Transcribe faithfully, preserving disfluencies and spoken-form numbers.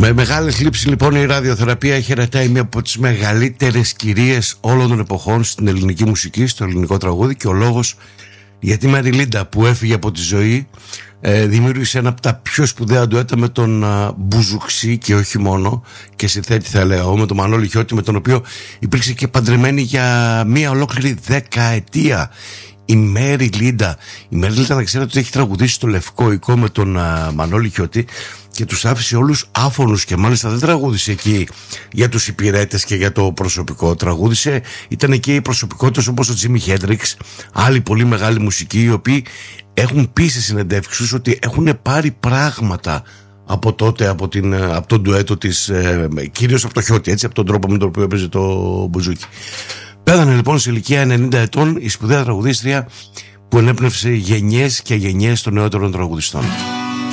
Με μεγάλη θλίψη λοιπόν η ραδιοθεραπεία χαιρετάει μία από τις μεγαλύτερες κυρίες όλων των εποχών στην ελληνική μουσική, στο ελληνικό τραγούδι, και ο λόγος για τη Μέρι Λίντα που έφυγε από τη ζωή ε, δημιούργησε ένα από τα πιο σπουδαία ντουέτα με τον α, Μπουζουξή, και όχι μόνο, και συνθέτη θα λέω, με τον Μανώλη Χιώτη, με τον οποίο υπήρξε και παντρεμένη για μία ολόκληρη δεκαετία. Η Μέρι Λίντα, η Μέρι Λίντα, να ξέρετε ότι έχει τραγουδήσει στο Λευκό Οικό με τον α, Μανώλη Χιώτη και τους άφησε όλους άφωνους, και μάλιστα δεν τραγούδισε εκεί για τους υπηρέτες και για το προσωπικό. Τραγούδισε, ήταν εκεί οι προσωπικότητες όπως ο Τζίμι Χέντριξ, άλλοι πολύ μεγάλοι μουσικοί, οι οποίοι έχουν πει σε συνεντεύξεις ότι έχουν πάρει πράγματα από τότε, από, την, από τον ντουέτο της, ε, κυρίως από το Χιώτη, έτσι, από τον τρόπο με τον οποίο έπαιζε το μπουζούκι. Πέθανε λοιπόν σε ηλικία ενενήντα ετών η σπουδαία τραγουδίστρια που ενέπνευσε γενιές και γενιές των νεότερων τραγουδιστών.